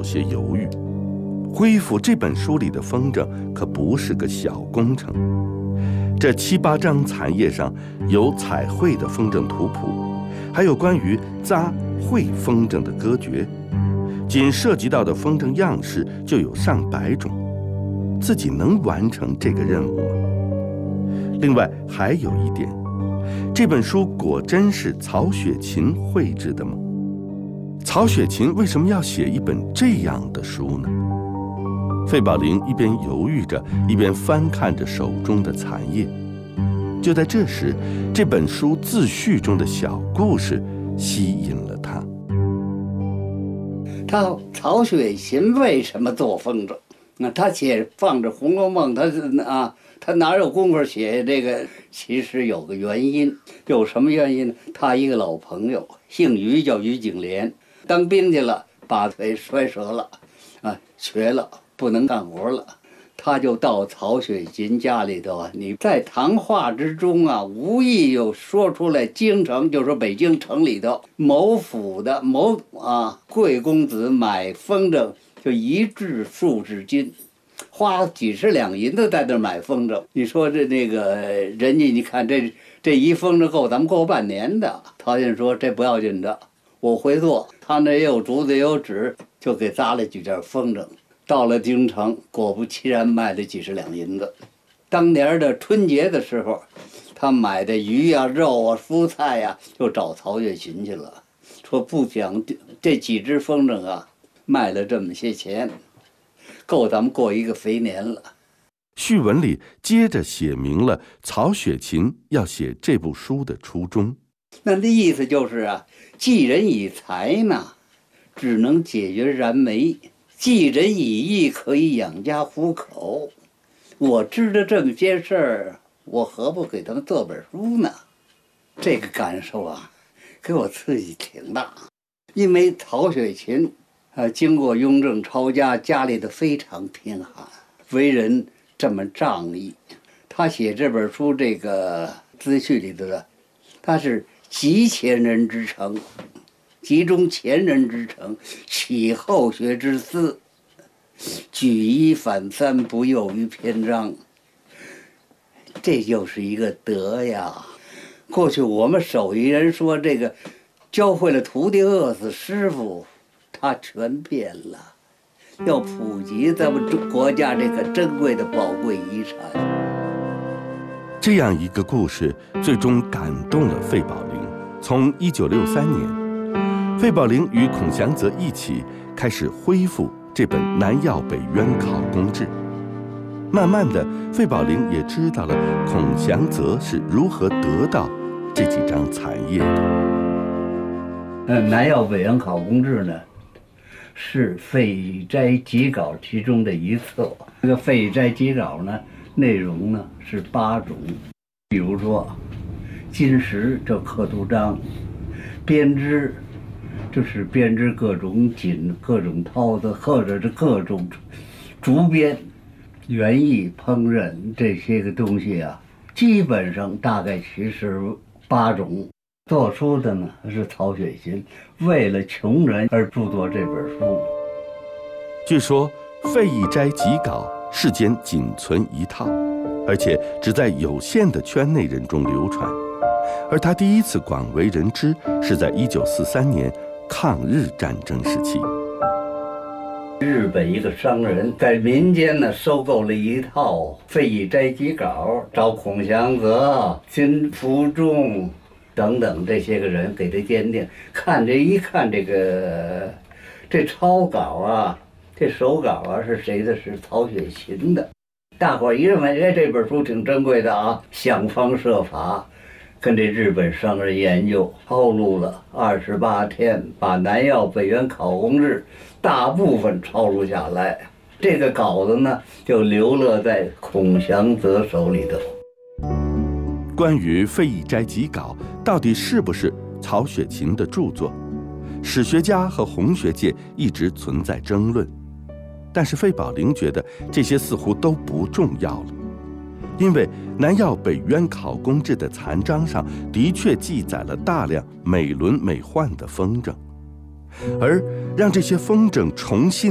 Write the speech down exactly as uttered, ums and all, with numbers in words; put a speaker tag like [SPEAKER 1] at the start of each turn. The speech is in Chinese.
[SPEAKER 1] 些犹豫。恢复这本书里的风筝可不是个小工程，这七八张残页上有彩绘的风筝图谱，还有关于扎绘风筝的歌诀，仅涉及到的风筝样式就有上百种。自己能完成这个任务吗？另外还有一点，这本书果真是曹雪芹绘制的吗？曹雪芹为什么要写一本这样的书呢？费宝林一边犹豫着，一边翻看着手中的残页。就在这时，这本书自序中的小故事吸引了他。
[SPEAKER 2] 他曹雪芹为什么做风筝？那他写放着《红楼梦》，他是啊，他哪有功夫写这个？其实有个原因，有什么原因呢？他一个老朋友，姓于，叫于景莲，当兵去了，把腿摔折了，啊，瘸了。不能干活了，他就到曹雪芹家里头啊。你在谈话之中啊，无意又说出来，京城就是北京城里头某府的某啊贵公子买风筝，就一掷数十金，花几十两银子在那买风筝。你说这那个人家，你看这这一风筝够咱们过半年的。曹先生说这不要紧的，我会做。他那也有竹子也有纸，就给扎了几件风筝。到了京城，果不其然卖了几十两银子。当年的春节的时候，他买的鱼啊、肉啊、蔬菜啊，就找曹雪芹去了，说不讲这几只风筝啊，卖了这么些钱，够咱们过一个肥年了。
[SPEAKER 1] 序文里接着写明了曹雪芹要写这部书的初衷。
[SPEAKER 2] 那的意思就是啊，济人以财呢，只能解决燃眉。济人以义，可以养家糊口。我知道这么些事儿，我何不给他们做本书呢？这个感受啊，给我刺激挺大。因为曹雪芹，呃，经过雍正抄家，家里的非常贫寒，为人这么仗义。他写这本书，这个自序里头的，他是集前人之成。集中前人之诚，起后学之思，举一反三，不囿于篇章。这就是一个德呀！过去我们手艺人说这个，教会了徒弟饿死师傅，他全变了。要普及咱们国家这个珍贵的宝贵遗产。
[SPEAKER 1] 这样一个故事，最终感动了费宝龄。从一九六三年。费宝龄与孔祥泽一起开始恢复这本《南药北渊考工志》。慢慢的，费宝龄也知道了孔祥泽是如何得到这几张残页的。
[SPEAKER 2] 呃，《南药北渊考工志》呢，是费斋集稿其中的一册。这个费斋集稿呢，内容呢是八种，比如说金石这刻图章，编织。就是编织各种锦、各种绦子，或者是各种竹编、园艺、烹饪这些个东西啊，基本上大概其实八种。做书的呢是曹雪芹，为了穷人而著作这本书。
[SPEAKER 1] 据说费义斋集稿世间仅存一套，而且只在有限的圈内人中流传。而他第一次广为人知是在一九四三年。抗日战争时期，
[SPEAKER 2] 日本一个商人在民间呢收购了一套费义斋集稿，找孔祥泽、金福仲等等这些个人给他鉴定。看这一看这个这抄稿啊，这手稿啊是谁的？是曹雪芹的。大伙儿一认为，哎，这本书挺珍贵的啊，想方设法。跟这日本商人研究，抄录了二十八天，把《南药北渊考工志》大部分抄录下来。这个稿子呢，就流落在孔祥泽手里头。
[SPEAKER 1] 关于费义斋集稿到底是不是曹雪芹的著作，史学家和红学界一直存在争论。但是费宝龄觉得这些似乎都不重要了。因为南药北渊考工志的残章上的确记载了大量美轮美奂的风筝，而让这些风筝重新